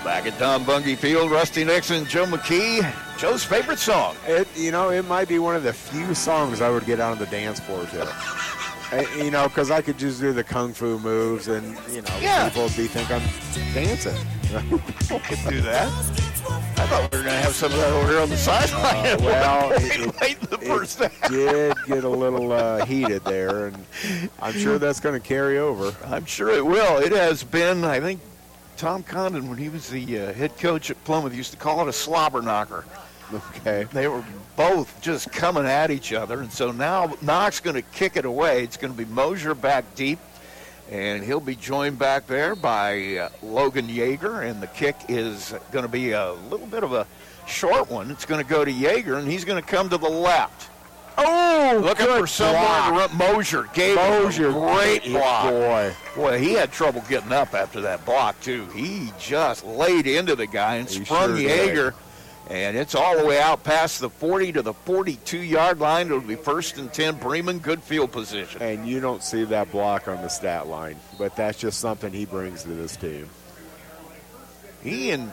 Back at Don Bungie Field, Rusty Nixon, Joe McKee, Joe's favorite song. It might be one of the few songs I would get on the dance floor to. Because I could just do the kung fu moves and, people would think I'm dancing. I could do that. I thought we were going to have some of that over here on the sideline. Late in the first half. It did get a little heated there, and I'm sure that's going to carry over. I'm sure it will. It has been, I think, Tom Condon, when he was the head coach at Plymouth, used to call it a slobber knocker. Okay. They were both just coming at each other, and so now Knox going to kick it away. It's going to be Mosier back deep, and he'll be joined back there by Logan Yeager, and the kick is going to be a little bit of a short one. It's going to go to Yeager, and he's going to come to the left. Oh, looking for someone to run. Mosier gave him a great block. Boy, he had trouble getting up after that block, too. He just laid into the guy and sprung Yeager. And it's all the way out past the 40 to the 42-yard line. It'll be 1st and 10, Bremen, good field position. And you don't see that block on the stat line, but that's just something he brings to this team. He and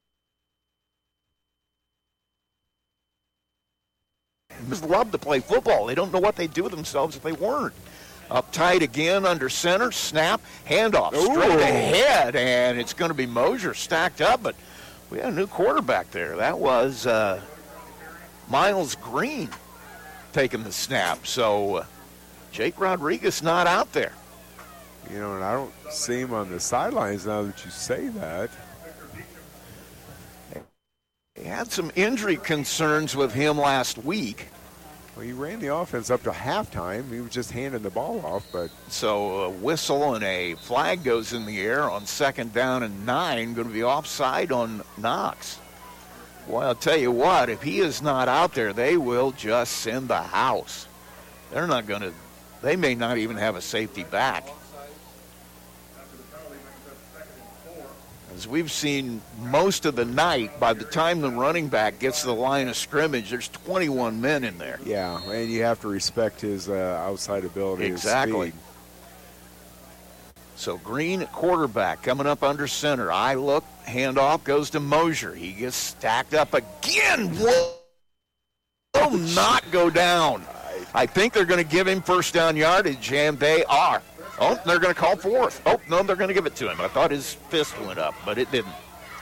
just love to play football. They don't know what they'd do with themselves if they weren't. Up tight again under center, snap, handoff, straight ahead, and it's going to be Mosier stacked up, but we had a new quarterback there. That was Miles Green taking the snap. So Jake Rodriguez not out there. And I don't see him on the sidelines now that you say that. They had some injury concerns with him last week. Well, he ran the offense up to halftime. He was just handing the ball off, but so a whistle and a flag goes in the air on 2nd down and 9, going to be offside on Knox. Well, I'll tell you what, if he is not out there, they will just send the house. They may not even have a safety back. As we've seen most of the night, by the time the running back gets to the line of scrimmage, there's 21 men in there. Yeah, and you have to respect his outside ability. Exactly. His speed. So Green at quarterback coming up under center. I look, handoff goes to Mosier. He gets stacked up again. Will not go down. I think they're going to give him 1st down yardage, and they are. Oh, they're going to call 4th. Oh, no, they're going to give it to him. I thought his fist went up, but it didn't.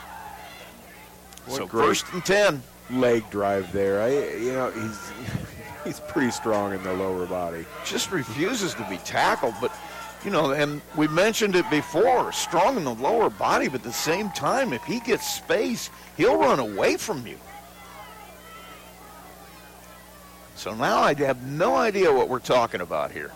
So 1st and 10. Leg drive there. He's pretty strong in the lower body. Just refuses to be tackled, but, and we mentioned it before, strong in the lower body, but at the same time, if he gets space, he'll run away from you. So now I have no idea what we're talking about here.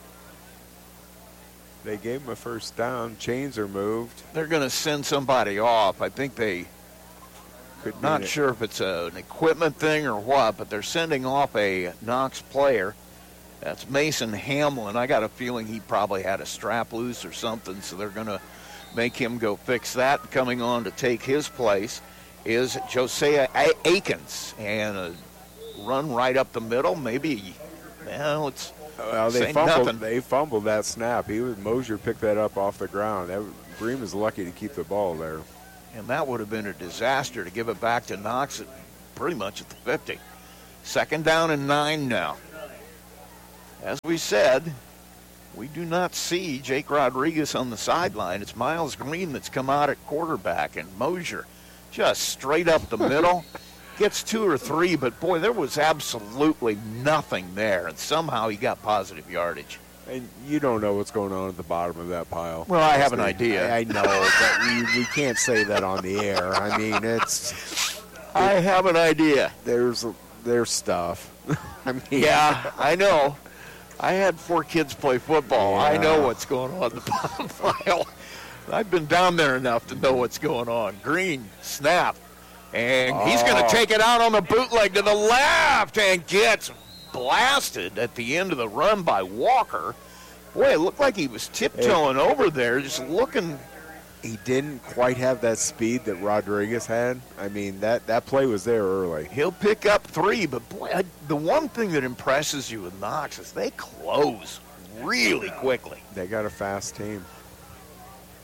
They gave him a 1st down. Chains are moved. They're going to send somebody off. I think they could not sure if it's an equipment thing or what, but they're sending off a Knox player. That's Mason Hamlin. I got a feeling he probably had a strap loose or something, so they're going to make him go fix that. Coming on to take his place is Josiah Akins, and a run right up the middle. Maybe, it's... Well, they fumbled that snap. Mosier picked that up off the ground. Bremen was lucky to keep the ball there. And that would have been a disaster to give it back to Knox pretty much at the 50. 2nd down and 9 now. As we said, we do not see Jake Rodriguez on the sideline. It's Miles Green that's come out at quarterback, and Mosier just straight up the middle. Gets 2 or 3, but boy, there was absolutely nothing there, and somehow he got positive yardage. And you don't know what's going on at the bottom of that pile. Well, I have an idea. I know, but we can't say that on the air. I mean, I have an idea. There's stuff. Yeah, I know. I had 4 kids play football. Yeah. I know what's going on at the bottom pile. I've been down there enough to know what's going on. Green, snap. And he's going to take it out on the bootleg to the left and gets blasted at the end of the run by Walker. Boy, it looked like he was tiptoeing over there, just looking. He didn't quite have that speed that Rodriguez had. I mean, that play was there early. He'll pick up 3, but boy, the one thing that impresses you with Knox is they close really quickly. They got a fast team.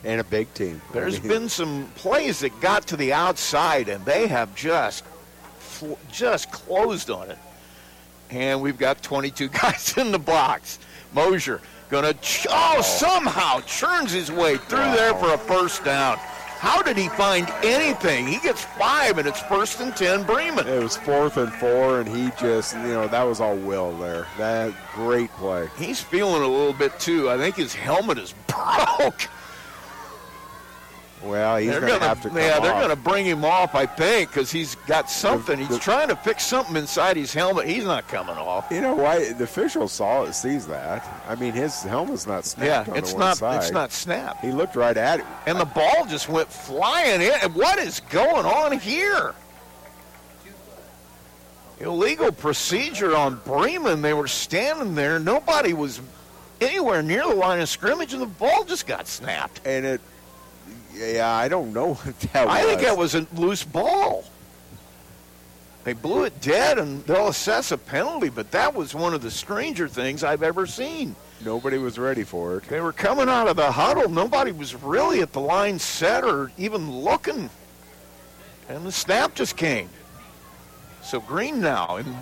And a big team. There's been some plays that got to the outside, and they have just closed on it. And we've got 22 guys in the box. Mosier going to, somehow churns his way through there for a first down. How did he find anything? He gets 5, and it's 1st and 10, Bremen. It was 4th and 4, and he just, that was all will there. That great play. He's feeling a little bit, too. I think his helmet is broke. Well, he's going to have to come they're off. going to bring him off, I think, because he's got something. He's trying to fix something inside his helmet. He's not coming off. You know why? The official sees that. I mean, his helmet's not snapped on the one side. It's not snapped. He looked right at it. And the ball just went flying in. What is going on here? Illegal procedure on Bremen. They were standing there. Nobody was anywhere near the line of scrimmage, and the ball just got snapped. And I don't know what that was. I think that was a loose ball. They blew it dead, and they'll assess a penalty, but that was one of the stranger things I've ever seen. Nobody was ready for it. They were coming out of the huddle. Nobody was really at the line set or even looking. And the snap just came. So Green now in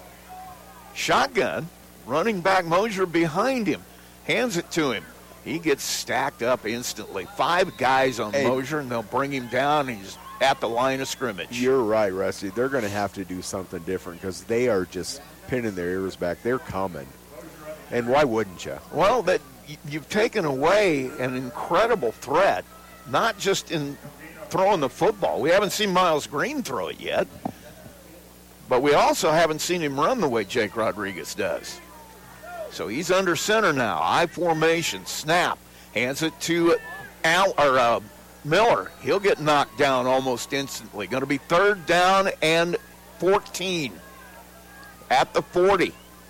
shotgun, running back Mosier behind him, hands it to him. He gets stacked up instantly. 5 guys on Mosier, and they'll bring him down. He's at the line of scrimmage. You're right, Rusty. They're going to have to do something different because they are just pinning their ears back. They're coming. And why wouldn't you? Well, you've taken away an incredible threat, not just in throwing the football. We haven't seen Miles Green throw it yet, but we also haven't seen him run the way Jake Rodriguez does. So he's under center now. I formation, snap, hands it to Miller. He'll get knocked down almost instantly. Going to be 3rd down and 14 at the 40.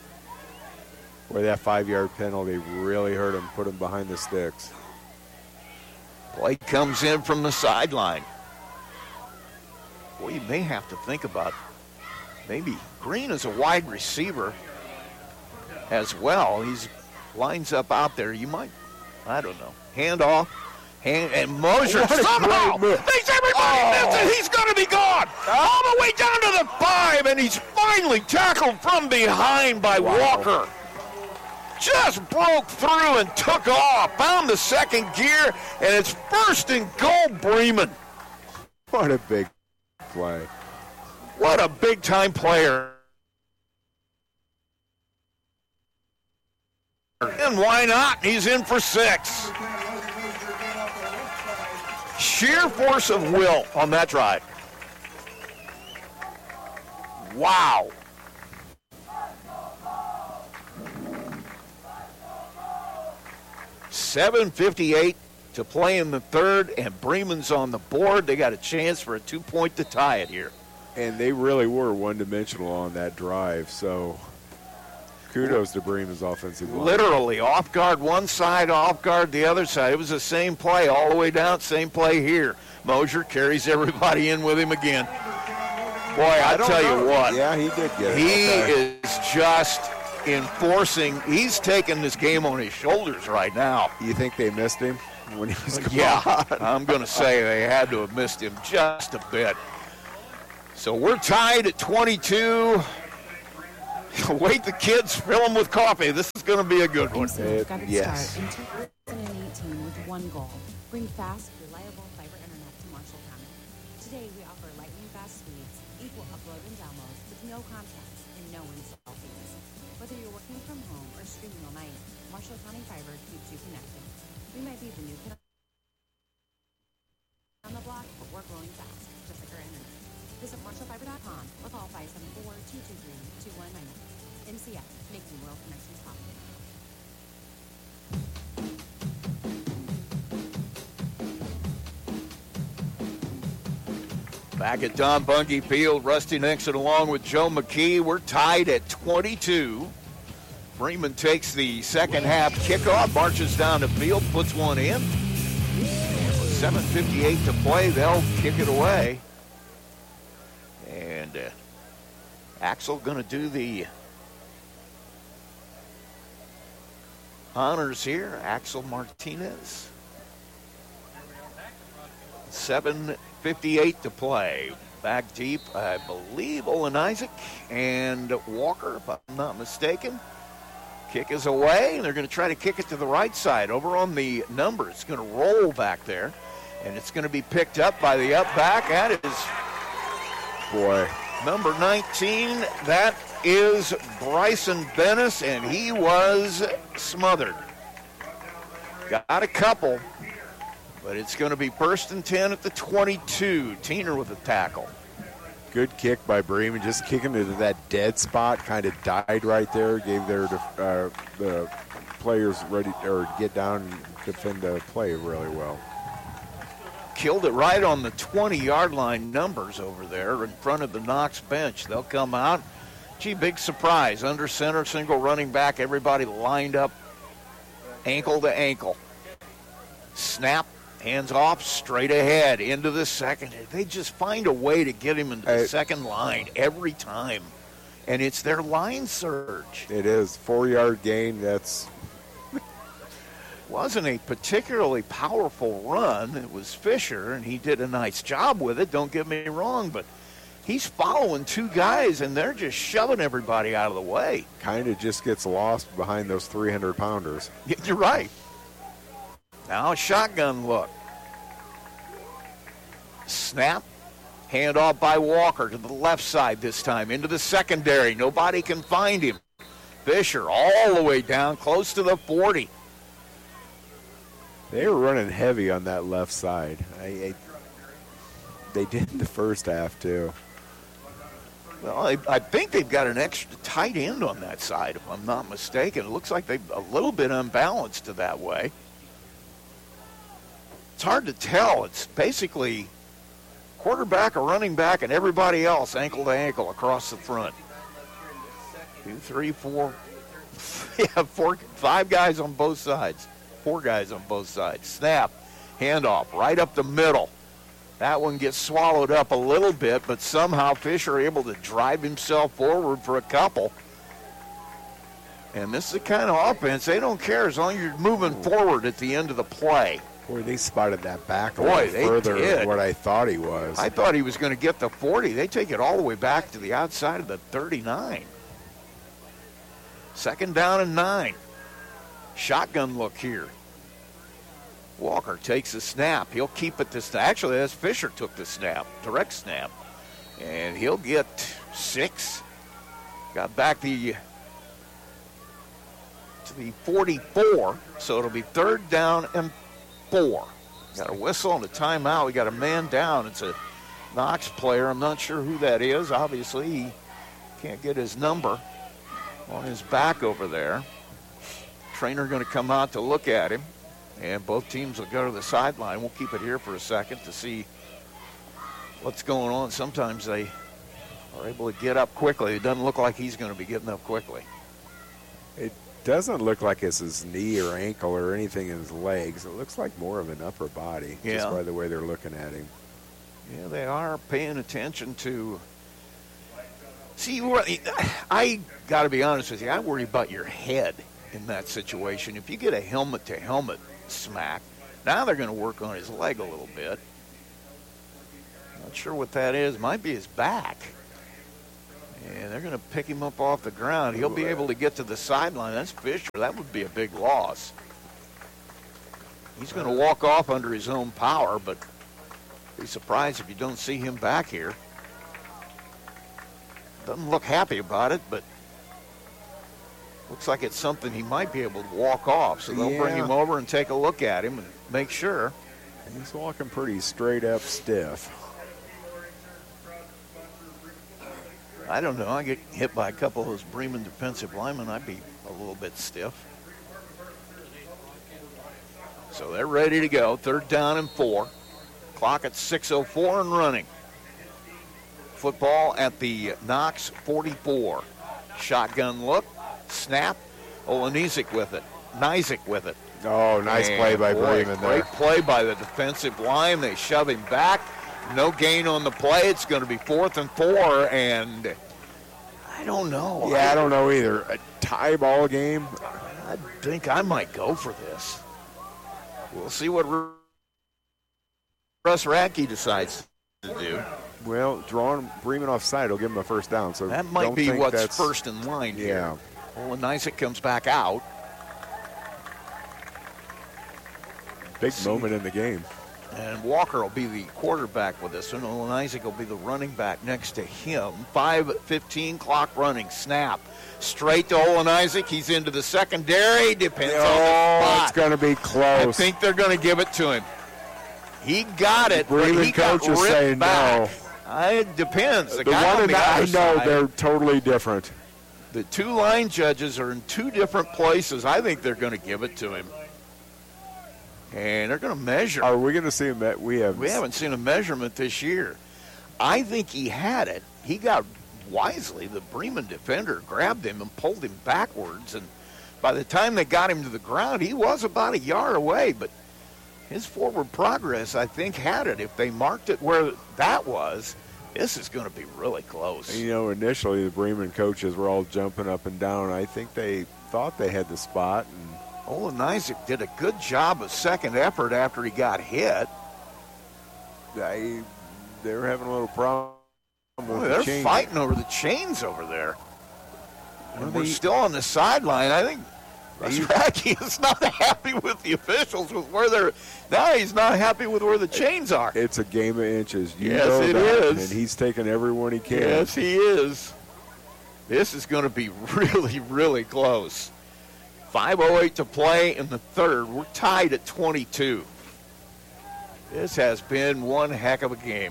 Boy, that 5-yard penalty really hurt him, put him behind the sticks. Play comes in from the sideline. Boy, you may have to think about maybe Green is a wide receiver as well. He's lines up out there. You might, I don't know. Hand off. And Mosier somehow makes everybody miss it. He's going to be gone. All the way down to the 5, and he's finally tackled from behind by Walker. Just broke through and took off. Found the second gear, and it's 1st and goal, Bremen. What a big play. What a big-time player. And why not? He's in for 6. Sheer force of will on that drive. Wow. $7:58 to play in the 3rd, and Bremen's on the board. They got a chance for a 2-point to tie it here. And they really were one-dimensional on that drive, so kudos to Bremen's offensive line. Literally, off guard one side, off guard the other side. It was the same play all the way down, same play here. Mosier carries everybody in with him again. Boy, I tell you what. Yeah, he did get it. He is just enforcing. He's taking this game on his shoulders right now. You think they missed him when he was gone? Yeah, I'm going to say they had to have missed him just a bit. So we're tied at 22. Wait, the kids, fill them with coffee. This is going to be a good one. Yes. Start in 2018 with one goal: bring fast, reliable fiber internet to Marshall County. Today, we offer lightning-fast speeds, equal upload and downloads with no contracts and no install fees. Whether you're working from home or streaming all night, Marshall County Fiber keeps you connected. We might be the new connection on the block, but we're growing fast, just like our internet. Visit MarshallFiber.com or call 574-223-2190. MCF, making world connections possible. Back at Don Bungie Field, Rusty Nixon along with Joe McKee. We're tied at 22. Bremen takes the second half kickoff, marches down the field, puts one in. And with 7:58 to play, they'll kick it away. And Axel going to do the honors here. Axel Martinez. 7:58 to play. Back deep, I believe, Olenizik and Walker, if I'm not mistaken. Kick is away, and they're going to try to kick it to the right side. Over on the number, it's going to roll back there, and it's going to be picked up by the up back. That is, boy, number 19. That is Bryson Bennis, and he was smothered. Got a couple, but it's going to be 1st and 10 at the 22. Tiener with a tackle. Good kick by Bremen, just kicking to that dead spot, kind of died right there, gave the players ready or get down and defend the play really well. Killed it right on the 20-yard line numbers over there in front of the Knox bench. They'll come out. Gee, big surprise. Under center, single running back, everybody lined up ankle to ankle. Snap. Hands off, straight ahead, into the second. They just find a way to get him into the second line every time. And it's their line surge. It is. 4-yard gain. That's wasn't a particularly powerful run. It was Fisher, and he did a nice job with it, don't get me wrong. But he's following two guys, and they're just shoving everybody out of the way. Kind of just gets lost behind those 300-pounders. You're right. Now a shotgun look. Snap. Hand off by Walker to the left side this time. Into the secondary. Nobody can find him. Fisher all the way down close to the 40. They were running heavy on that left side. They did in the first half too. Well, I think they've got an extra tight end on that side, if I'm not mistaken. It looks like they're a little bit unbalanced to that way. It's hard to tell. It's basically quarterback, a running back, and everybody else ankle to ankle across the front. 2, 3, 4. Yeah, 5 guys on both sides. 4 guys on both sides. Snap, handoff, right up the middle. That one gets swallowed up a little bit, but somehow Fisher able to drive himself forward for a couple. And this is the kind of offense, they don't care as long as you're moving forward at the end of the play. Boy, they spotted that back a little further than what I thought he was. I thought he was going to get the 40. They take it all the way back to the outside of the 39. 2nd down and 9. Shotgun look here. Walker takes the snap. He'll keep it this time. Actually, that's Fisher took the snap, direct snap. And he'll get 6. Got back to the 44, so it'll be 3rd down and 4. Got a whistle and a timeout. We got a man down. It's a Knox player. I'm not sure who that is. Obviously, he can't get his number on his back over there. Trainer going to come out to look at him, and both teams will go to the sideline. We'll keep it here for a second to see what's going on. Sometimes they are able to get up quickly. It doesn't look like he's going to be getting up quickly. It doesn't look like it's his knee or ankle or anything in his legs. It looks like more of an upper body, just by the way they're looking at him. Yeah, they are paying attention to. See, I got to be honest with you. I worry about your head in that situation. If you get a helmet-to-helmet smack, now they're going to work on his leg a little bit. Not sure what that is. Might be his back. And they're going to pick him up off the ground. He'll be able to get to the sideline. That's Fisher. That would be a big loss. He's going to walk off under his own power, but be surprised if you don't see him back here. Doesn't look happy about it, but looks like it's something he might be able to walk off. So they'll bring him over and take a look at him and make sure. He's walking pretty straight up stiff. I don't know. I get hit by a couple of those Bremen defensive linemen, I'd be a little bit stiff. So they're ready to go. 3rd down and 4. Clock at 6:04 and running. Football at the Knox 44. Shotgun look. Snap. Olenizik with it. Nizik with it. Oh, nice play by Bremen there. Great play by the defensive line. They shove him back. No gain on the play. It's going to be 4th and 4, and I don't know. Yeah, I don't know either. A tie ball game? I think I might go for this. We'll see what Russ Radke decides to do. Well, drawing Bremen offside will give him a first down. So that might be what's first in line here. Olin Isaac comes back out. Big moment in the game. And Walker will be the quarterback with this one. Olin Isaac will be the running back next to him. 5:15 clock running. Snap. Straight to Olin Isaac. He's into the secondary. Depends on the spot. It's going to be close. I think they're going to give it to him. He got it, but he got coach is ripped saying back. no. It depends. The one guy on the I other know side, they're totally different. the two line judges are in two different places. I think they're going to give it to him. And they're going to measure. Are we going to see him? We haven't seen a measurement this year. I think he had it. He got wisely. The Bremen defender grabbed him and pulled him backwards. And by the time they got him to the ground, he was about a yard away. But his forward progress, I think, had it. If they marked it where that was, this is going to be really close. You know, initially the Bremen coaches were all jumping up and down. I think they thought they had the spot. And Olin Isaac did a good job of second effort after he got hit. they were having a little problem with the They're chain. fighting over the chains over there. And we're still on the sideline. I think Radke is not happy with the officials with where they're. Now he's not happy with where the chains are. It's a game of inches. Yes, know it that, is. And he's taking everyone he can. Yes, he is. This is going to be really, really close. 5:08 to play in the third. We're tied at 22. This has been one heck of a game.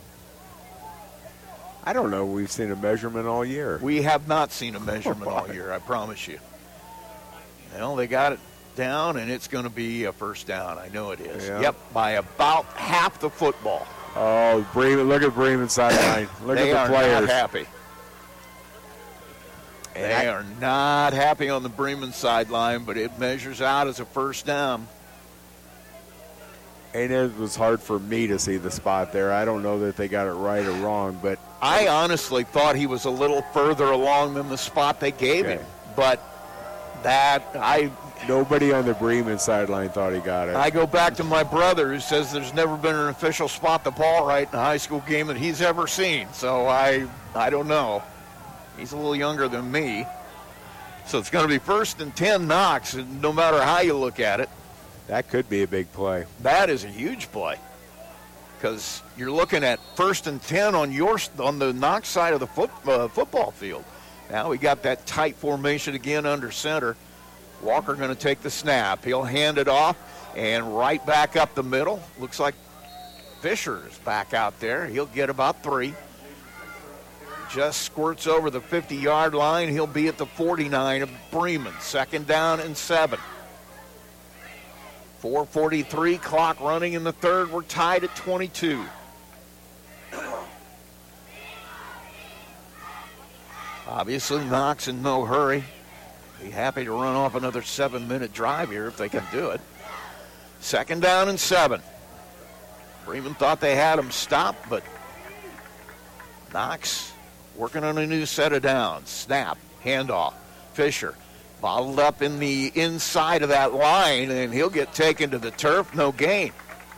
I don't know. We've seen a measurement all year. We have not seen a measurement all year, I promise you. Well, they got it down, and it's going to be a first down. I know it is. Yeah. Yep, by about half the football. Oh, Bremen! Look at Bremen sideline. Look They at the are players. not happy. They are not happy on the Bremen sideline, but it measures out as a first down. And it was hard for me to see the spot there. I don't know that they got it right or wrong, but I honestly thought he was a little further along than the spot they gave him. But nobody on the Bremen sideline thought he got it. I go back to my brother who says there's never been an official spot the ball right in a high school game that he's ever seen. So I don't know. He's a little younger than me. So it's going to be 1st and 10 Knox, no matter how you look at it. That could be a big play. That is a huge play because you're looking at 1st and 10 on the Knox side of the football field. Now we got that tight formation again under center. Walker going to take the snap. He'll hand it off and right back up the middle. Looks like Fisher is back out there. He'll get about 3. Just squirts over the 50-yard line. He'll be at the 49 of Bremen. 2nd down and 7. 4:43 clock running in the third. We're tied at 22. Obviously, Knox in no hurry. Be happy to run off another 7-minute drive here if they can do it. 2nd down and 7. Bremen thought they had him stopped, but Knox working on a new set of downs. Snap, handoff, Fisher. Bottled up in the inside of that line, and he'll get taken to the turf, no gain.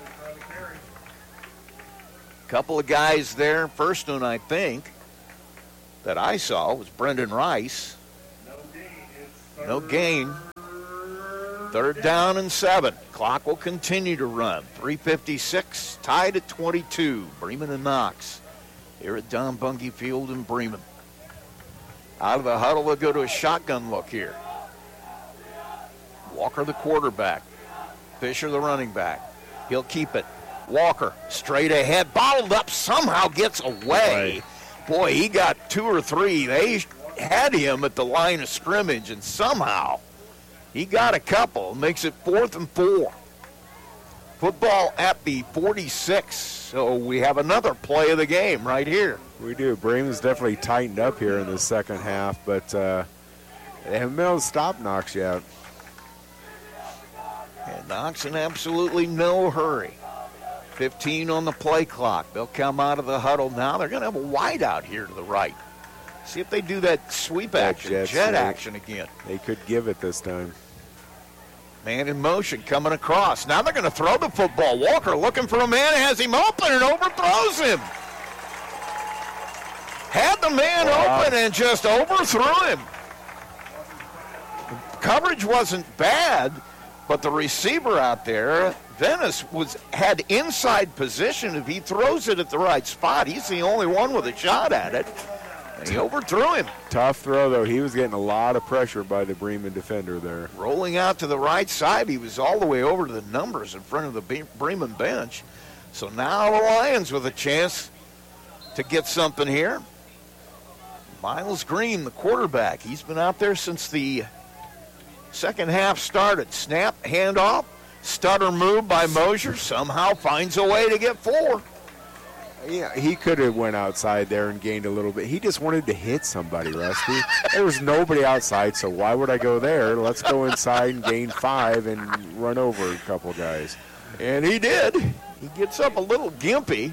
Couple of guys there. First one, I think, that I saw was Brendan Rice. No gain. 3rd down and 7. Clock will continue to run. 3:56, tied at 22. Bremen and Knox here at Don Bungie Field in Bremen. Out of the huddle, they'll go to a shotgun look here. Walker, the quarterback. Fisher, the running back. He'll keep it. Walker, straight ahead. Bottled up, somehow gets away. Boy, he got 2 or 3. They had him at the line of scrimmage, and somehow he got a couple. Makes it 4th and 4. Football at the 46. So we have another play of the game right here. We do. Bremen's definitely tightened up here in the second half, but they haven't been able to stop Knox yet. And Knox in absolutely no hurry. 15 on the play clock. They'll come out of the huddle now. They're going to have a wide out here to the right. See if they do that sweep action, jet action again. They could give it this time. Man in motion coming across. Now they're going to throw the football. Walker looking for a man, has him open and overthrows him. Had the man open and just overthrew him. Coverage wasn't bad, but the receiver out there, Venice, had inside position. If he throws it at the right spot, he's the only one with a shot at it. And he overthrew him. Tough throw, though. He was getting a lot of pressure by the Bremen defender there. Rolling out to the right side, he was all the way over to the numbers in front of the Bremen bench. So now the Lions with a chance to get something here. Miles Green, the quarterback, he's been out there since the second half started. Snap, handoff, stutter move by Mosier, somehow finds a way to get 4. Yeah, he could have went outside there and gained a little bit. He just wanted to hit somebody, Rusty. There was nobody outside, so why would I go there? Let's go inside and gain 5 and run over a couple guys. And he did. He gets up a little gimpy.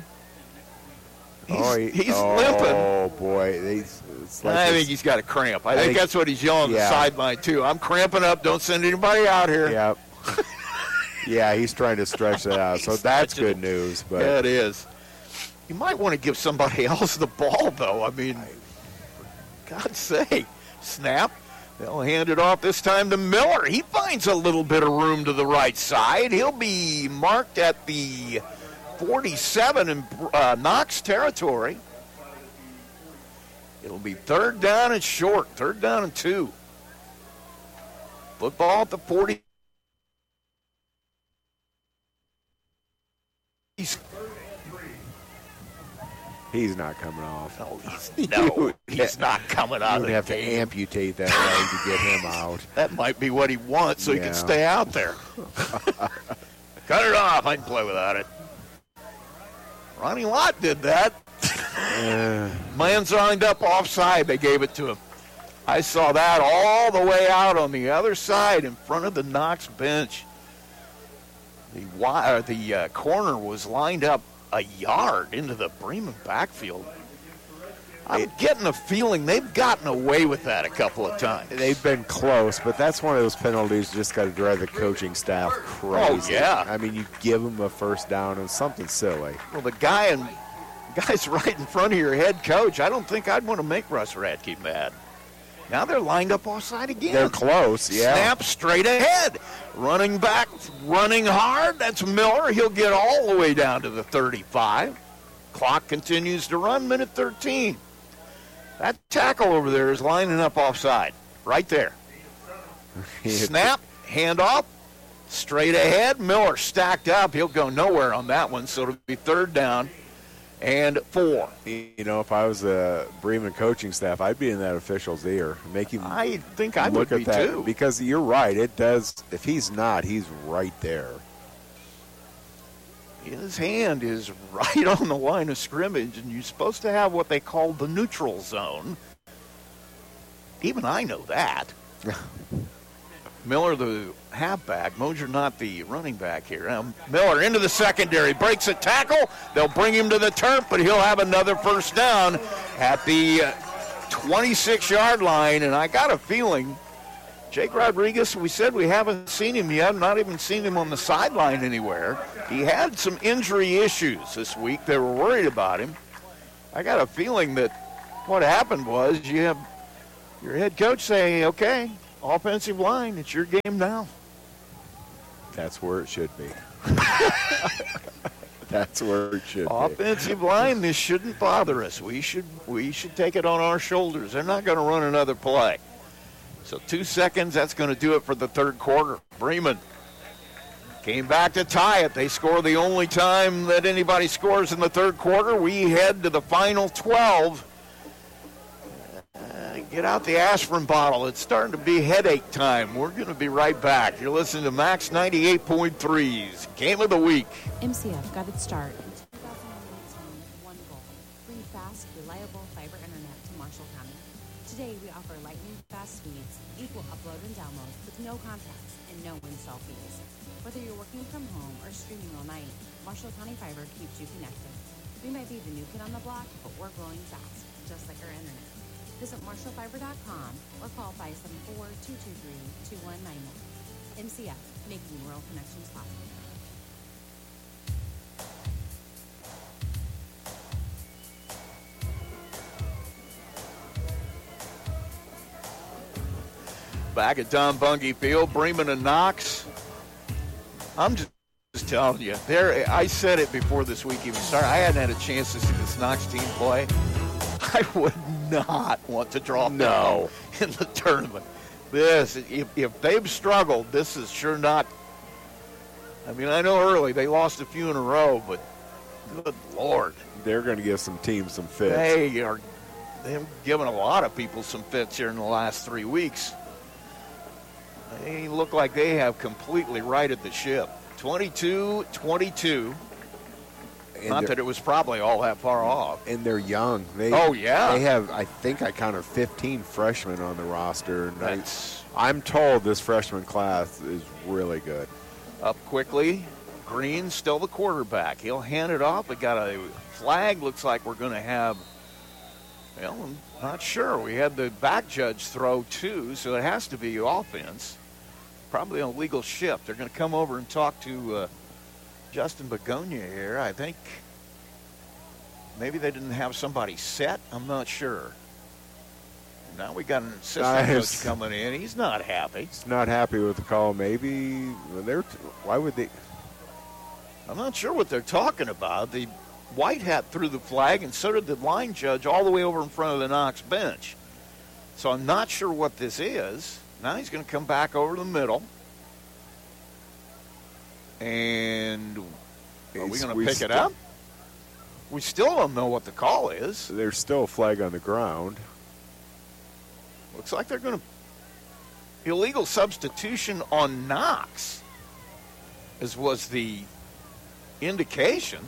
He's limping. Oh, boy. I think he's got a cramp. I think that's what he's yelling on the sideline, too. I'm cramping up. Don't send anybody out here. Yep. Yeah, he's trying to stretch that out. So that's good news. But yeah, it is. You might want to give somebody else the ball, though. I mean, for God's sake. Snap. They'll hand it off this time to Miller. He finds a little bit of room to the right side. He'll be marked at the 47 in Knox territory. It'll be 3rd down and short, 3rd down and 2. Football at the 40. He's not coming off. He's not coming out of the game. You have to amputate that leg to get him out. That might be what he wants so he can stay out there. Cut it off. I can play without it. Ronnie Lott did that. Man's lined up offside. They gave it to him. I saw that all the way out on the other side in front of the Knox bench. The corner was lined up a yard into the Bremen backfield. I'm getting a feeling they've gotten away with that a couple of times. They've been close, but that's one of those penalties just got to drive the coaching staff crazy. Oh, yeah. I mean, you give them a first down and something silly. Well, the guy's right in front of your head coach. I don't think I'd want to make Russ Radke mad. Now they're lined up offside again. They're close, yeah. Snap straight ahead. Running back, running hard. That's Miller. He'll get all the way down to the 35. Clock continues to run, minute 13. That tackle over there is lining up offside. Right there. Snap, handoff, straight ahead. Miller stacked up. He'll go nowhere on that one, so it'll be 3rd down and 4. You know, if I was the Bremen coaching staff, I'd be in that official's ear. Make him I think I look would at be that, too. because you're right. It does. If he's not, he's right there. His hand is right on the line of scrimmage, and you're supposed to have what they call the neutral zone. Even I know that. Miller, the halfback. Mosier, not the running back here. Miller into the secondary, breaks a tackle. They'll bring him to the turf, but he'll have another first down at the 26-yard line. And I got a feeling Jake Rodriguez, we said we haven't seen him yet, not even seen him on the sideline anywhere. He had some injury issues this week. They were worried about him. I got a feeling that what happened was you have your head coach say, okay, offensive line, it's your game now. That's where it should be. That's where it should be. Offensive line, this shouldn't bother us. We should take it on our shoulders. They're not going to run another play. So 2 seconds, that's going to do it for the 3rd quarter. Bremen came back to tie it. They score the only time that anybody scores in the 3rd quarter. We head to the final 12. Get out the aspirin bottle. It's starting to be headache time. We're going to be right back. You're listening to Max 98.3's Game of the Week. MCF got its start in 2018 with one goal: bring fast, reliable fiber internet to Marshall County. Today, we offer lightning fast speeds, equal upload and download with no contacts and no install fees. Whether you're working from home or streaming all night, Marshall County Fiber keeps you connected. We might be the new kid on the block, but we're growing fast, just like our internet. Visit MarshallFiber.com or call 574-223-2191. MCF, making rural connections possible. Back at Don Bungie Field, Bremen and Knox. I'm just telling you, I said it before this week even started. I hadn't had a chance to see this Knox team play. I would not want to drop them in the tournament. If they've struggled, this is sure not. I mean, I know early they lost a few in a row, but good Lord. They're going to give some teams some fits. They've given a lot of people some fits here in the last 3 weeks. They look like they have completely righted the ship. 22-22. Not that it was probably all that far off. And they're young. They have, I think I counted 15 freshmen on the roster. And I'm told this freshman class is really good. Up quickly. Green still the quarterback. He'll hand it off. We got a flag. Looks like we're going to have, well, I'm not sure. We had the back judge throw too, so it has to be offense. Probably an illegal shift. They're going to come over and talk to Justin Begonia here. I think maybe they didn't have somebody set. I'm not sure. Now we got an assistant coach coming in. He's not happy. He's not happy with the call. Maybe why would they? I'm not sure what they're talking about. The white hat threw the flag, and so did the line judge all the way over in front of the Knox bench. So I'm not sure what this is. Now he's going to come back over the middle. And are we going to pick it up? We still don't know what the call is. There's still a flag on the ground. Looks like they're going to illegal substitution on Knox, as was the indication.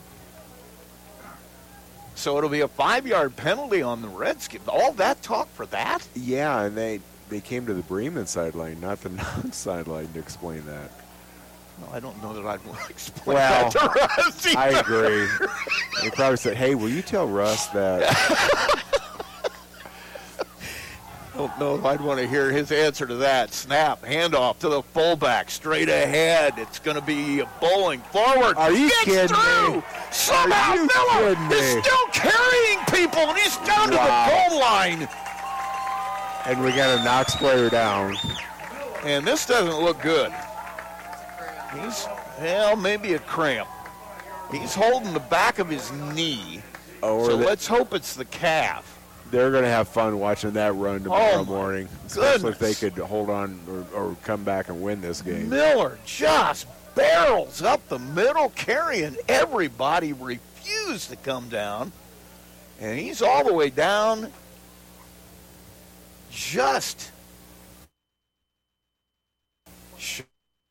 So it'll be a 5-yard penalty on the Redskins. All that talk for that? Yeah, and they came to the Bremen sideline, not the Knox sideline, to explain that. Well, I don't know that I'd want to explain that to Russ either. I agree. They probably said, hey, will you tell Russ that? I don't know if I'd want to hear his answer to that. Snap, handoff to the fullback, straight ahead. It's going to be bowling forward. Are you kidding me? Somehow Miller is still carrying people, and he's down to the goal line. And we got a Knox player down. And this doesn't look good. Maybe a cramp. He's holding the back of his knee. Let's hope it's the calf. They're going to have fun watching that run tomorrow morning, especially if they could hold on or come back and win this game. Miller just barrels up the middle, carrying everybody, refused to come down. And he's all the way down. Just shy.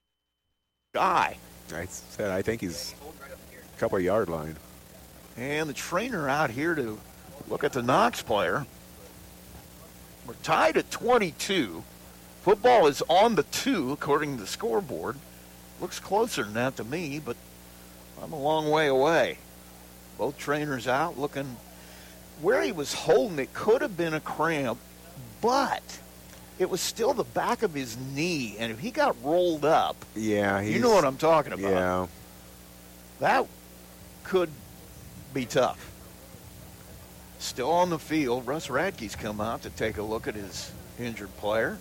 I think he's a couple of yard line. And the trainer out here to look at the Knox player. We're tied at 22. Football is on the 2, according to the scoreboard. Looks closer than that to me, but I'm a long way away. Both trainers out looking. Where he was holding it could have been a cramp, but it was still the back of his knee, and if he got rolled up, you know what I'm talking about. Yeah, that could be tough. Still on the field, Russ Radke's come out to take a look at his injured player.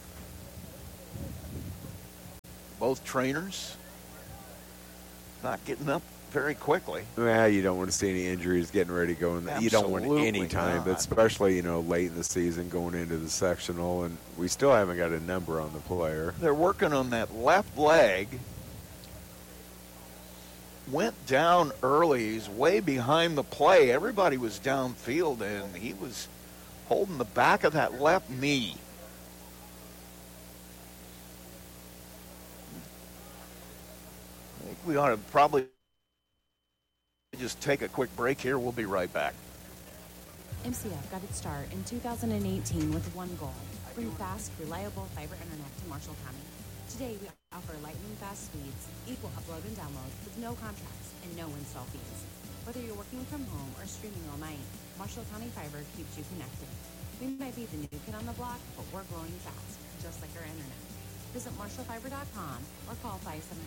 Both trainers not getting up very quickly. Well, you don't want to see any injuries getting ready to go in. You don't want any time, but especially late in the season going into the sectional, and we still haven't got a number on the player. They're working on that left leg. Went down early. He's way behind the play. Everybody was downfield, and he was holding the back of that left knee. I think we ought to probably just take a quick break here. We'll be right back. MCF got its start in 2018 with one goal: bring fast, reliable fiber internet to Marshall County. Today, we offer lightning-fast speeds, equal upload and download with no contracts and no install fees. Whether you're working from home or streaming all night, Marshall County Fiber keeps you connected. We might be the new kid on the block, but we're growing fast, just like our internet. Visit MarshallFiber.com or call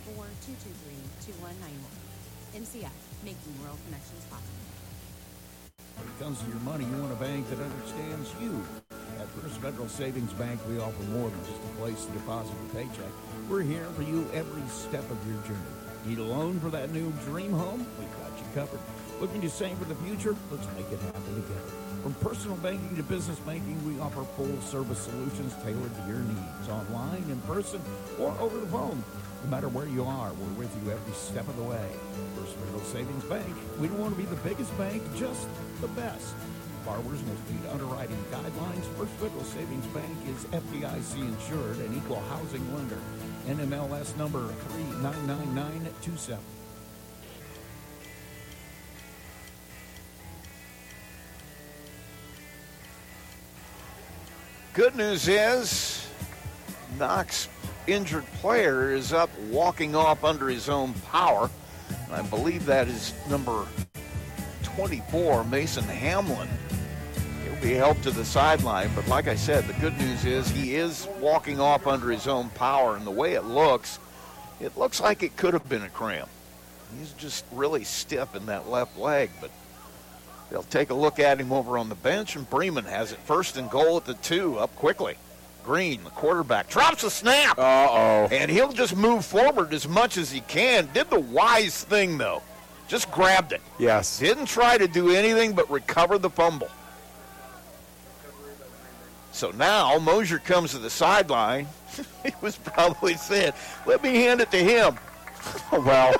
574-223-2191. MCF, making rural connections possible. When it comes to your money, you want a bank that understands you. At First Federal Savings Bank, we offer more than just a place to deposit your paycheck. We're here for you every step of your journey. Need a loan for that new dream home? We've got you covered. Looking to save for the future? Let's make it happen together. From personal banking to business banking, we offer full-service solutions tailored to your needs, online, in person, or over the phone. No matter where you are, we're with you every step of the way. First Federal Savings Bank, we don't want to be the biggest bank, just the best. Borrowers must meet underwriting guidelines. First Federal Savings Bank is FDIC insured and equal housing lender. NMLS number 399927. Good news is Knox injured player is up walking off under his own power. I believe that is number 24, Mason Hamlin. He'll be helped to the sideline, but like I said, the good news is he is walking off under his own power, and the way it looks like it could have been a cramp. He's just really stiff in that left leg, but they'll take a look at him over on the bench, and Bremen has it first and goal at the 2, up quickly. Green, the quarterback, drops a snap. Uh-oh. And he'll just move forward as much as he can. Did the wise thing, though. Just grabbed it. Yes. Didn't try to do anything but recover the fumble. So now Mosier comes to the sideline. He was probably saying, let me hand it to him. Well,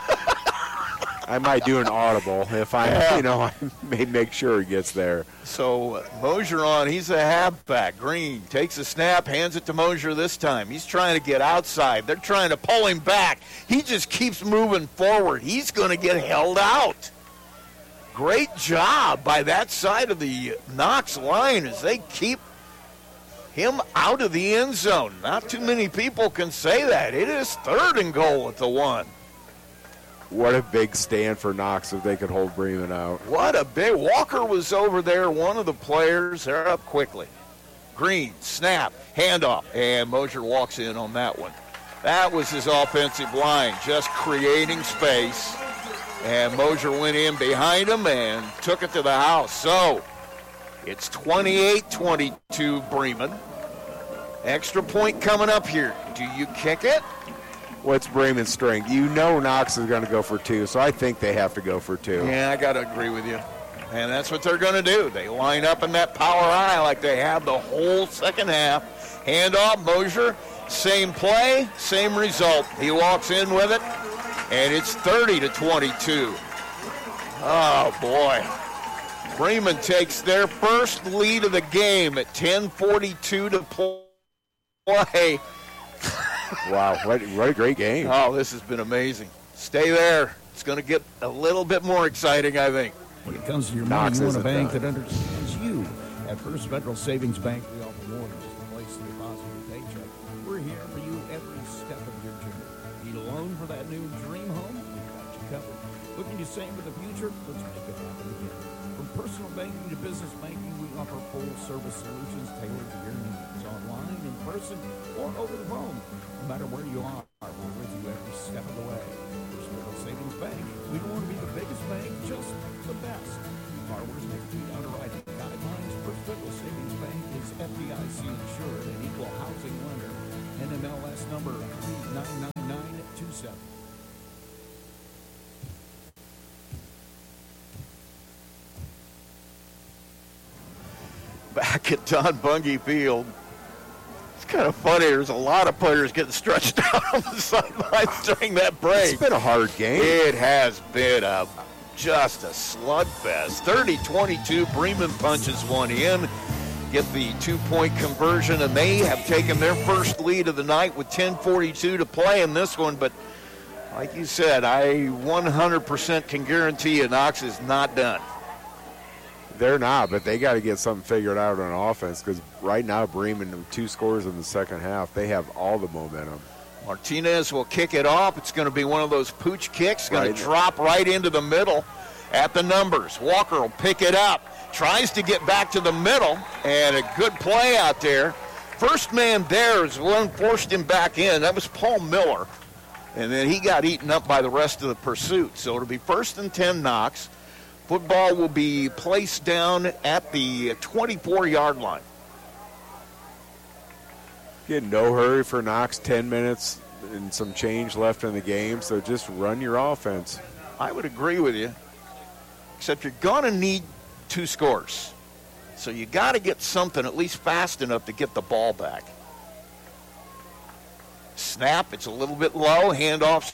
I might do an audible if I may make sure he gets there. So Mosier on, he's a halfback. Green takes a snap, hands it to Mosier this time. He's trying to get outside. They're trying to pull him back. He just keeps moving forward. He's going to get held out. Great job by that side of the Knox line as they keep him out of the end zone. Not too many people can say that. It is third and goal at the 1. What a big stand for Knox if they could hold Bremen out. What a big. Walker was over there, one of the players. They're up quickly. Green, snap, handoff, and Mosier walks in on that one. That was his offensive line, just creating space. And Mosier went in behind him and took it to the house. So it's 28-22 Bremen. Extra point coming up here. Do you kick it? What's Bremen's strength? You know Knox is going to go for 2, so I think they have to go for 2. Yeah, I got to agree with you. And that's what they're going to do. They line up in that power eye like they have the whole second half. Handoff, Mosier, same play, same result. He walks in with it, and it's 30-22. Oh, boy. Bremen takes their first lead of the game at 10:42 to play. Wow, what a great game. Oh, this has been amazing. Stay there. It's going to get a little bit more exciting, I think. When it comes to your money, you want a bank that understands you. At First Federal Savings Bank, we offer more than just a place to deposit your paycheck. We're here for you every step of your journey. Need a loan for that new dream home? We've got you covered. Looking to save for the future? Let's make it happen again. From personal banking to business banking, we offer full-service solutions tailored to your needs, online, in person, or over the phone. No matter where you are, we're with you every step of the way. First Federal Savings Bank, we don't want to be the biggest bank, just the best. Borrowers must meet underwriting guidelines. First Federal Savings Bank is FDIC insured and equal housing lender. NMLS number 399927. Back at Don Bungie Field. It's kind of funny. There's a lot of players getting stretched out on the sidelines during that break. It's been a hard game. It has been just a slugfest. 30-22, Bremen punches one in, get the 2-point conversion, and they have taken their first lead of the night with 10:42 to play in this one. But like you said, I 100% can guarantee you Knox is not done. They're not, but they got to get something figured out on offense because right now Bremen, 2 scores in the second half, they have all the momentum. Martinez will kick it off. It's going to be one of those pooch kicks, going to drop right into the middle at the numbers. Walker will pick it up, tries to get back to the middle, and a good play out there first man there is one forced him back in. That was Paul Miller. And then he got eaten up by the rest of the pursuit. So it'll be 1st and 10 Knox. Football will be placed down at the 24-yard line. Again, no hurry for Knox. 10 minutes and some change left in the game, so just run your offense. I would agree with you, except you're going to need 2 scores. So you got to get something at least fast enough to get the ball back. Snap, it's a little bit low, handoff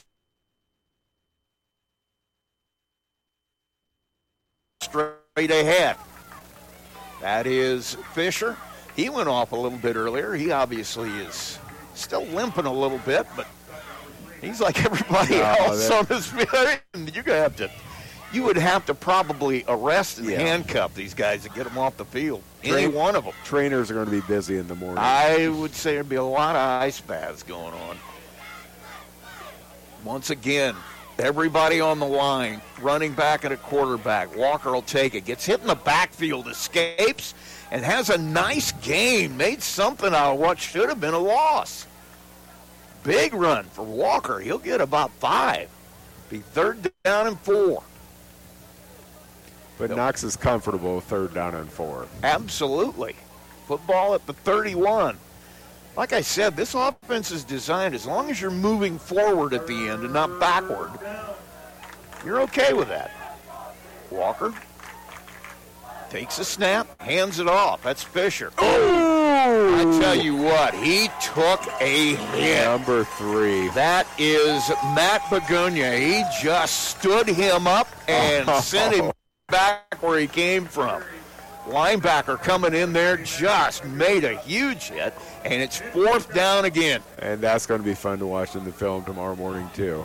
straight ahead. That is Fisher. He went off a little bit earlier. He obviously is still limping a little bit, but he's like everybody else on this field. You would have to probably arrest and handcuff these guys to get them off the field. Any one of them. Trainers are going to be busy in the morning. I would say there'd be a lot of ice baths going on. Once again, everybody on the line, running back and a quarterback. Walker will take it. Gets hit in the backfield, escapes, and has a nice game. Made something out of what should have been a loss. Big run for Walker. He'll get about 5. Be 3rd down and 4. But Knox is comfortable with 3rd down and 4. Absolutely. Football at the 31. Like I said, this offense is designed, as long as you're moving forward at the end and not backward, you're okay with that. Walker takes a snap, hands it off. That's Fisher. Oh! I tell you what, he took a hit. Number 3. That is Matt Begunia. He just stood him up and sent him back where he came from. Linebacker coming in there just made a huge hit, and it's 4th down again. And that's going to be fun to watch in the film tomorrow morning, too.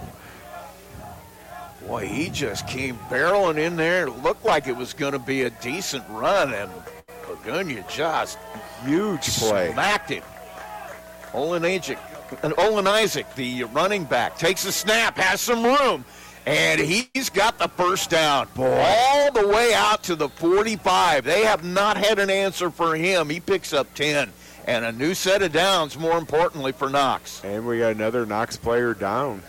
Boy, he just came barreling in there. It looked like it was going to be a decent run, and Begunia just huge play. Smacked him. Olin Isaac, the running back, takes a snap, has some room. And he's got the first down. All the way out to the 45. They have not had an answer for him. He picks up 10. And a new set of downs, more importantly, for Knox. And we got another Knox player down.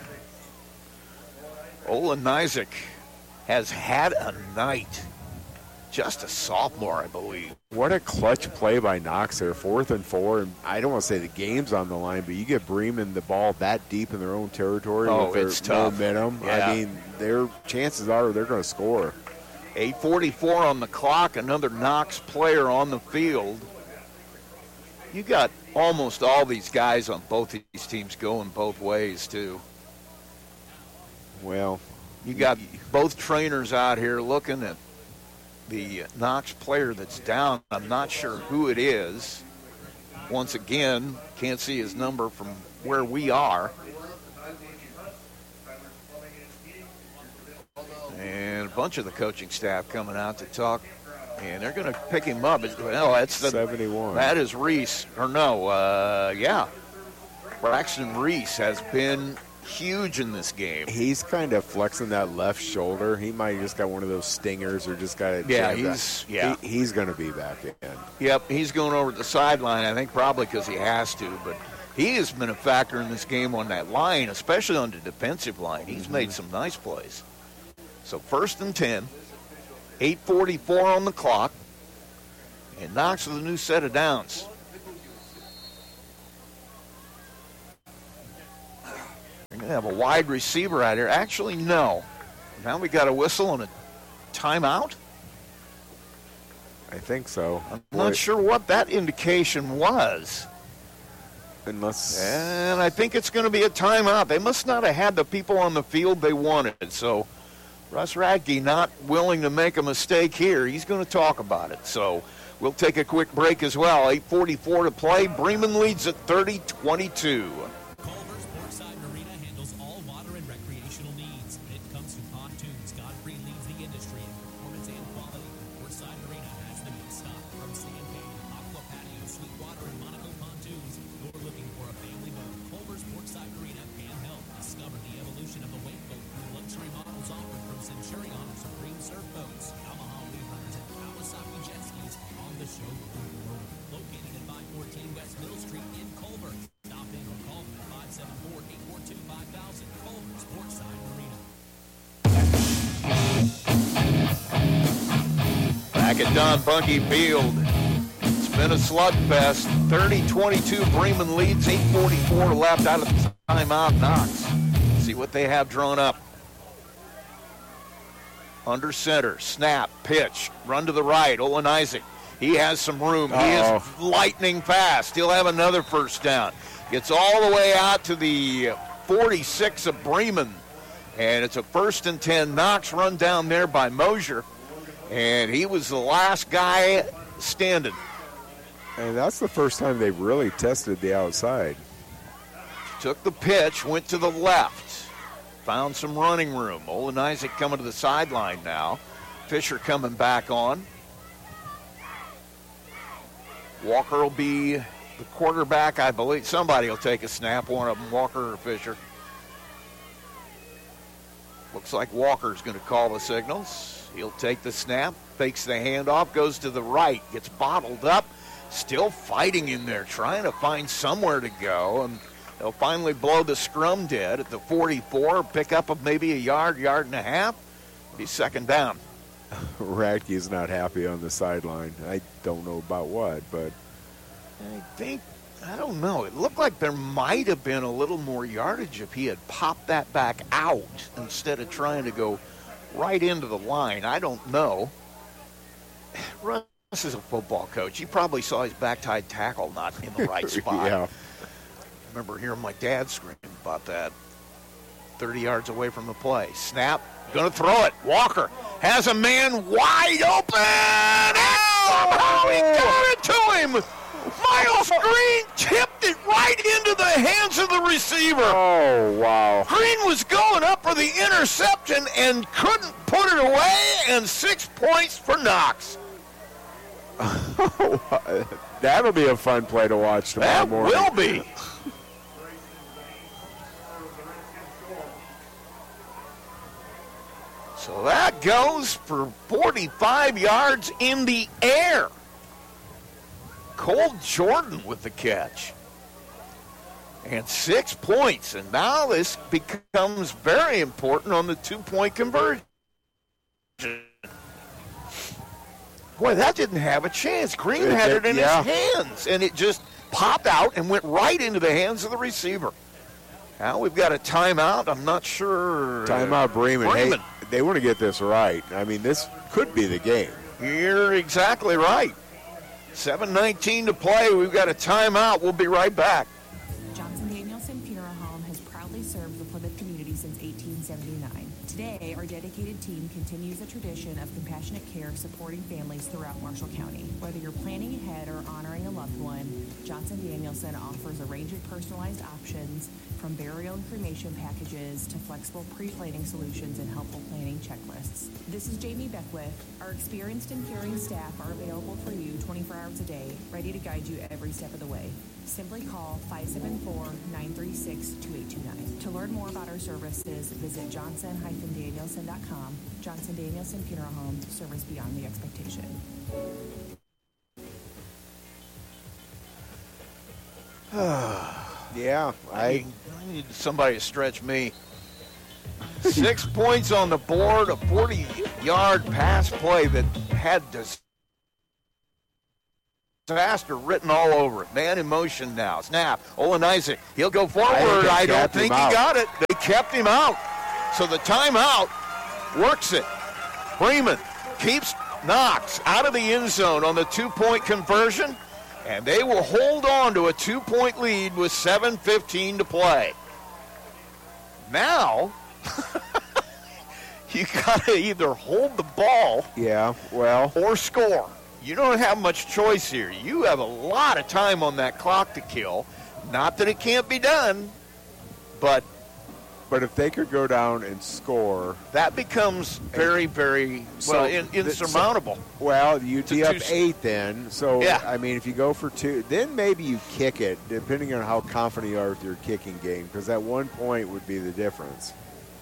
Olin Isaac has had a night. Just a sophomore, I believe. What a clutch play by Knox there. 4th and 4. And I don't want to say the game's on the line, but you get Bremen the ball that deep in their own territory with their it's tough. momentum. Yeah. I mean, their chances are they're going to score. 8:44 on the clock. Another Knox player on the field. You got almost all these guys on both these teams going both ways, too. Well, you got both trainers out here looking at the Knox player that's down. I'm not sure who it is. Once again, can't see his number from where we are. And a bunch of the coaching staff coming out to talk, and they're going to pick him up. Well, that's the 71. That is Reese. Or no, Braxton Reese has been huge in this game. He's kind of flexing that left shoulder. He might just got one of those stingers or just got it. He's going to be back in. Yep, he's going over to the sideline, I think probably because he has to, but he has been a factor in this game on that line, especially on the defensive line. He's made some nice plays. So 1st and 10, 8:44 on the clock, and Knox with a new set of downs. We're going to have a wide receiver out here. Actually, no. Now we got a whistle and a timeout. I think so. I'm not sure what that indication was. And I think it's going to be a timeout. They must not have had the people on the field they wanted. So Russ Radke not willing to make a mistake here. He's going to talk about it. So we'll take a quick break as well. 8:44 to play. Bremen leads at 30-22. Located at 514 West Middle Street. Back at Don Bungie Field, it's been a slugfest. 30-22, Bremen leads, 8:44 left out of the timeout. Knox, see what they have drawn up. Under center, snap, pitch, run to the right, Olin Isaac. He has some room. He is lightning fast. He'll have another first down. Gets all the way out to the 46 of Bremen, and it's a 1st and 10. Knox run down there by Mosier, and he was the last guy standing. And that's the first time they've really tested the outside. Took the pitch, went to the left, found some running room. Olin Isaac coming to the sideline now. Fisher coming back on. Walker will be the quarterback, I believe. Somebody will take a snap, one of them, Walker or Fisher. Looks like Walker's going to call the signals. He'll take the snap, fakes the handoff, goes to the right, gets bottled up, still fighting in there, trying to find somewhere to go, and they'll finally blow the scrum dead at the 44, pick up of maybe a yard and a half, be 2nd down. Radke's not happy on the sideline. I don't know about what, but I don't know. It looked like there might have been a little more yardage if he had popped that back out instead of trying to go right into the line. I don't know. Russ is a football coach. He probably saw his back-tied tackle not in the right spot. Yeah. I remember hearing my dad scream about that. 30 yards away from the play. Snap. Going to throw it. Walker has a man wide open. And somehow he got it to him. Miles Green tipped it right into the hands of the receiver. Oh, wow. Green was going up for the interception and couldn't put it away, and 6 points for Knox. That'll be a fun play to watch tomorrow morning. That will be. So that goes for 45 yards in the air. Cole Jordan with the catch. And 6 points. And now this becomes very important on the 2-point conversion. Boy, that didn't have a chance. Green had it in his hands, and it just popped out and went right into the hands of the receiver. Now we've got a timeout. I'm not sure. Timeout, Bremen. Hey, they want to get this right. I mean, this could be the game. You're exactly right. 7:19 to play. We've got a timeout. We'll be right back. Johnson Danielson Funeral Home has proudly served the Plymouth community since 1879. Today, our dedicated team continues a tradition of compassionate care supporting families throughout Marshall County. Whether you're planning ahead or honoring a loved one, Johnson Danielson offers a range of personalized options, from burial and cremation packages to flexible pre-planning solutions and helpful planning checklists. This is Jamie Beckwith. Our experienced and caring staff are available for you 24 hours a day, ready to guide you every step of the way. Simply call 574-936-2829. To learn more about our services, visit johnson-danielson.com. Johnson Danielson Funeral Home, service beyond the expectation. Yeah, I need somebody to stretch me. 6 points on the board, a 40-yard pass play that had disaster written all over it. Man in motion now. Snap. Olin Isaac. He'll go forward. I don't think he got it. They kept him out. So the timeout works it. Bremen keeps Knox out of the end zone on the 2-point conversion, and they will hold on to a 2-point lead with 7:15 to play. Now, you got to either hold the ball or score. You don't have much choice here. You have a lot of time on that clock to kill. Not that it can't be done, but if they could go down and score, that becomes very, very insurmountable. You'd be up 8 then. So, yeah. I mean, if you go for 2, then maybe you kick it, depending on how confident you are with your kicking game, because that 1 point would be the difference.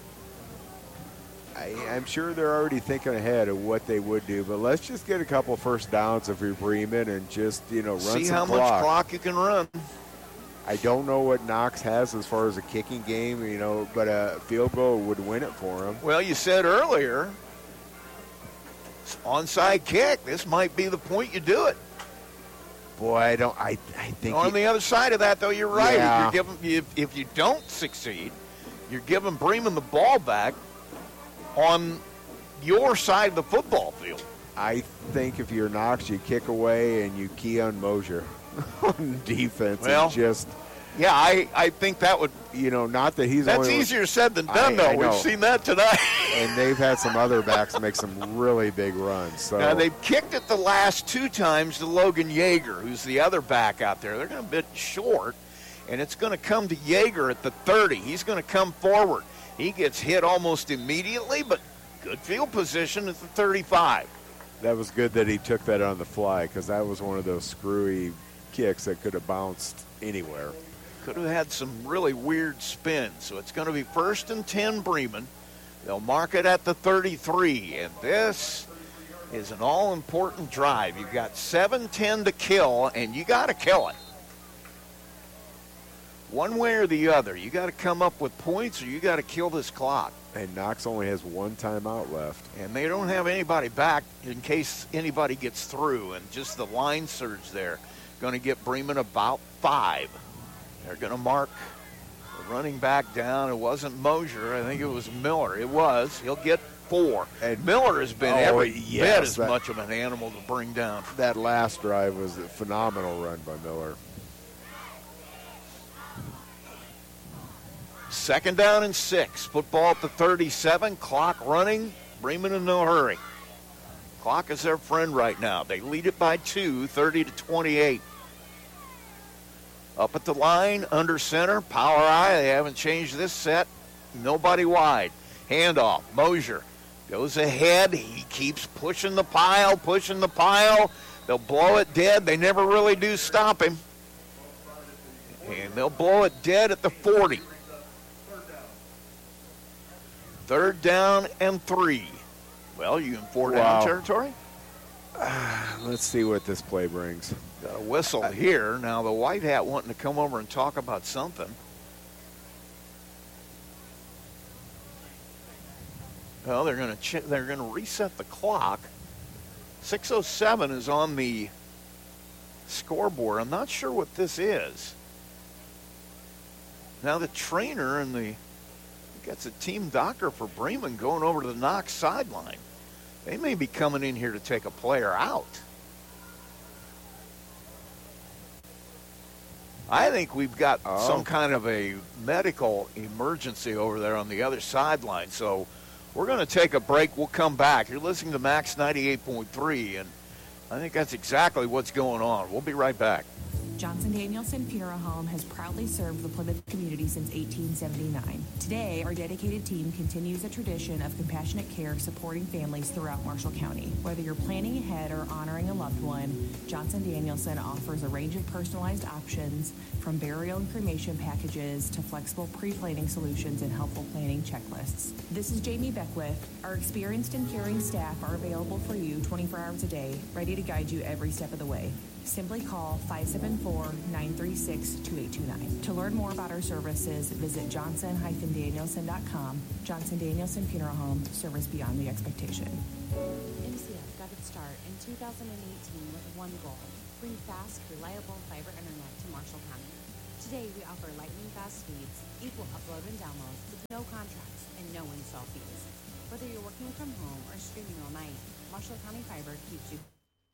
I'm sure they're already thinking ahead of what they would do, but let's just get a couple first downs if you're Bremen and just, run some clock. See how much clock you can run. I don't know what Knox has as far as a kicking game, but a field goal would win it for him. Well, you said earlier, It's onside kick. This might be the point you do it. Boy, I think On the other side of that, though, you're right. Yeah. If you don't succeed, you're giving Bremen the ball back on your side of the football field. I think if you're Knox, you kick away and you key on Mosier on defense. Well, and just, yeah, I think that would. not that he's That's only easier said than done, I though. know. We've seen that tonight. And they've had some other backs make some really big runs. So Now, they've kicked it the last 2 times to Logan Yeager, who's the other back out there. They're going to be a bit short, and it's going to come to Yeager at the 30. He's going to come forward. He gets hit almost immediately, but good field position at the 35. that was good that he took that on the fly, because that was one of those screwy kicks that could have bounced anywhere. Could have had some really weird spins. So it's going to be 1st and 10 Bremen. They'll mark it at the 33, and this is an all-important drive. You've got 7:10 to kill, and you got to kill it. One way or the other. You got to come up with points, or you got to kill this clock. And Knox only has 1 timeout left. And they don't have anybody back in case anybody gets through, and just the line surge there going to get Bremen about 5. They're going to mark the running back down. It wasn't Mosier. I think it was Miller. It was. He'll get 4. And Miller has been every bit as much of an animal to bring down. That last drive was a phenomenal run by Miller. 2nd down and 6. Football at the 37. Clock running. Bremen in no hurry. Clock is their friend right now. They lead it by 2, 30-28. Up at the line, under center, power eye. They haven't changed this set. Nobody wide. Handoff. Mosier goes ahead. He keeps pushing the pile, They'll blow it dead. They never really do stop him. And they'll blow it dead at the 40. 3rd down and 3. Well, you in 4-down territory? Let's see what this play brings. Got a whistle here. Now the white hat wanting to come over and talk about something. Well, they're going to reset the clock. 6:07 is on the scoreboard. I'm not sure what this is. Now the trainer and gets a team doctor for Bremen going over to the Knox sideline. They may be coming in here to take a player out. I think we've got some kind of a medical emergency over there on the other sideline. So we're going to take a break. We'll come back. You're listening to Max 98.3, and I think that's exactly what's going on. We'll be right back. Johnson Danielson Funeral Home has proudly served the Plymouth community since 1879. Today, our dedicated team continues a tradition of compassionate care supporting families throughout Marshall County. Whether you're planning ahead or honoring a loved one, Johnson Danielson offers a range of personalized options, from burial and cremation packages to flexible pre-planning solutions and helpful planning checklists. This is Jamie Beckwith. Our experienced and caring staff are available for you 24 hours a day, ready to guide you every step of the way. Simply call 574-936-2829. To learn more about our services, visit johnson-danielson.com. Johnson Danielson Funeral Home, service beyond the expectation. MCF got its start in 2018 with one goal: bring fast, reliable fiber internet to Marshall County. Today, we offer lightning fast speeds, equal upload and downloads with no contracts and no install fees. Whether you're working from home or streaming all night, Marshall County Fiber keeps you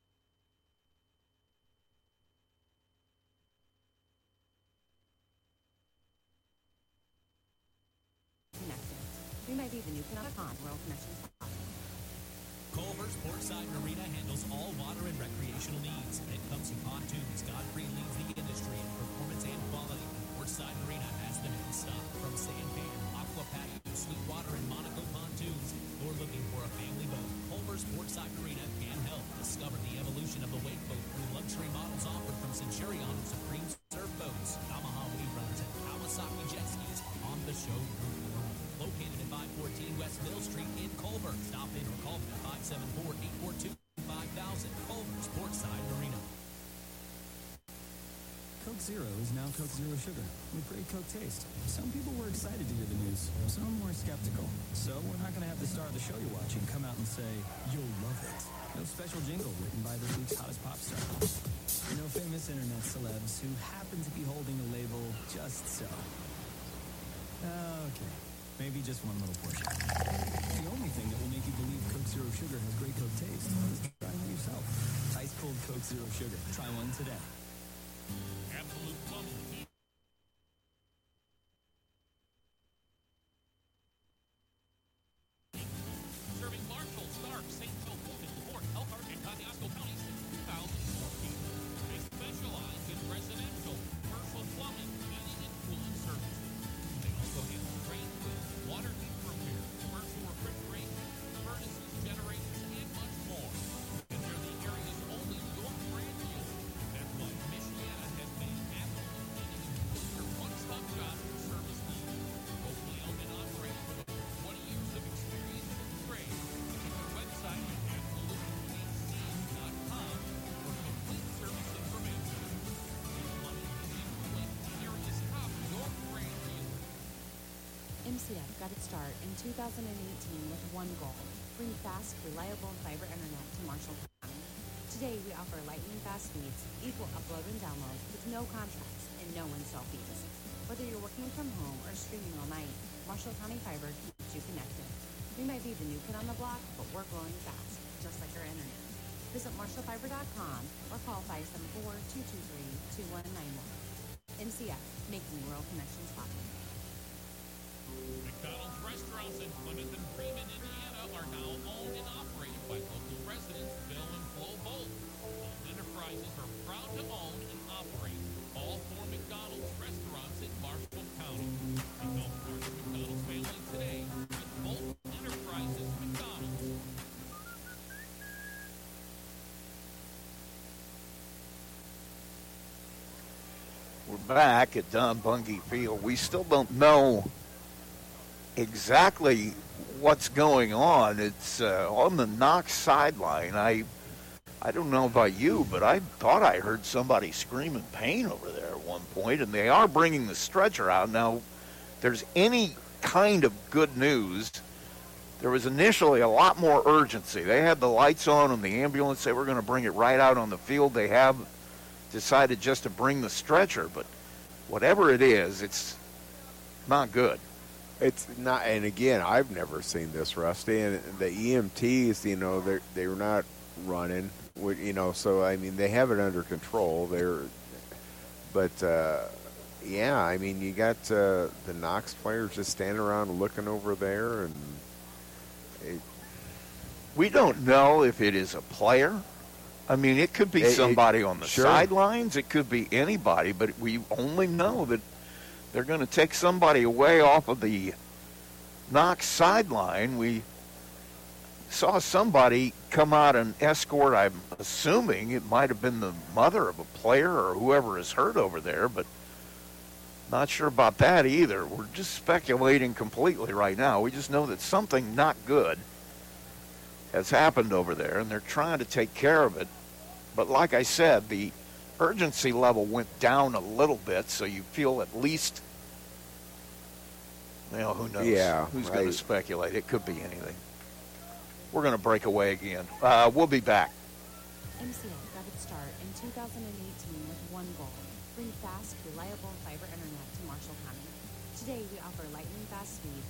connected. We might be the new Canada Rural Connections. Culver's Portside Marina handles all water and recreational needs. When it comes to pontoons, Godfrey leads the industry in performance and quality. Portside Marina has them in stock, from sandpan, aqua patio, sweetwater, and Monaco pontoons. You're looking for a family boat. Culver's Portside Marina can help. Discover the evolution of the wake boat through luxury models offered from Centurion and Supreme Surf boats, Yamaha wave runners, and Kawasaki jet skis on the showroom. Located at 514 West Middle Street in Culver. Stop in or call them at 574-842-5000. Culver's Portside Marina. Coke Zero is now Coke Zero Sugar, with great Coke taste. Some people were excited to hear the news, some more skeptical. So we're not going to have the star of the show you're watching come out and say, you'll love it. No special jingle written by this week's hottest pop star. No famous internet celebs who happen to be holding the label just so. Okay, maybe just one little portion. The only thing that will make you believe Coke Zero Sugar has great Coke taste is trying it yourself. Ice cold Coke Zero Sugar. Try one today. Absolute Plumbing. Serving Marshall, Stark, St. Joe, Fulton, LaPorte, Elkhart, and Kosciuszko counties since 2014. They specialize in residential, commercial plumbing, heating, and cooling services. They also handle drain clean, water heat repair, commercial refrigeration, furnaces, generators, and much more. And they're the area's only York brand dealer. That's why Michiana has made Absolute Heating and Cooling your one-stop shop for service needs. Locally owned and operated with over 20 years of experience in the trade. Visit their website at absolutehc.com for complete service information. Plumbing, heating, and cooling, the area's top York brand dealer. MCF got its start in 2018 with one goal: bring fast, reliable fiber internet to Marshall County. Today, we offer lightning-fast speeds, equal upload and download with no contracts and no install fees. Whether you're working from home or streaming all night, Marshall County Fiber keeps you connected. We might be the new kid on the block, but we're growing fast, just like our internet. Visit marshallfiber.com or call 574-223-2191. MCF, making rural connections possible. McDonald's restaurants in Plymouth and Freeman, Indiana are now owned and operated by local residents Bill and Flo Bolt. Both enterprises are proud to own and operate all four McDonald's restaurants in Marshall County. Become part of the McDonald's family today with Bolt Enterprises McDonald's. We're back at Don Bungie Field. We still don't know exactly what's going on. It's on the Knox sideline. I don't know about you, but I thought I heard somebody screaming pain over there at one point, and they are bringing the stretcher out. Now, if there's any kind of good news, there was initially a lot more urgency. They had the lights on and the ambulance. They were going to bring it right out on the field. They have decided just to bring the stretcher, but whatever it is, it's not good. It's not, and again, I've never seen this, Rusty. And the EMTs, they were not running, so I mean they have it under control. But yeah, I mean you got the Knox players just standing around looking over there, and we don't know if it is a player. I mean, it could be somebody on the sidelines. It could be anybody, but we only know that they're going to take somebody away off of the Knox sideline. We saw somebody come out and escort, I'm assuming it might have been the mother of a player or whoever is hurt over there, but not sure about that either. We're just speculating completely right now. We just know that something not good has happened over there, and they're trying to take care of it. But like I said, the urgency level went down a little bit, so you feel at least, who knows? Yeah, who's going to speculate? It could be anything. We're going to break away again. We'll be back. MCF got its start in 2018 with one goal: bring fast, reliable fiber internet to Marshall County. Today, we offer lightning-fast speeds,